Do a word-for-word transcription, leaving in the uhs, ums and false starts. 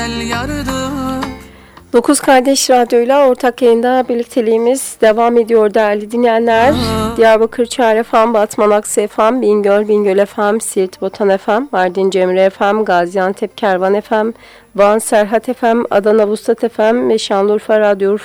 Dokuz Kardeş Radyo'yla ortak yayında birlikteliğimiz devam ediyor değerli dinleyenler. Diyarbakır Çağrı F M, Batman Aksı F M, Bingöl, Bingöl F M, Siirt Botan F M, Mardin Cemre F M, Gaziantep Kervan F M, Van Serhat F M, Adana Vuslat F M ve Şanlıurfa Radyo